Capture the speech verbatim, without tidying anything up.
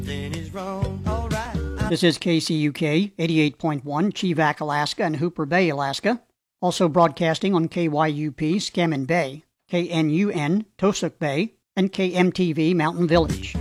Something is wrong, all right. This is K C U K eighty-eight point one, Chivak, Alaska, and Hooper Bay, Alaska. Also broadcasting on K Y U P, Scammon Bay, K N U N, Tosuk Bay, and K M T V, Mountain Village.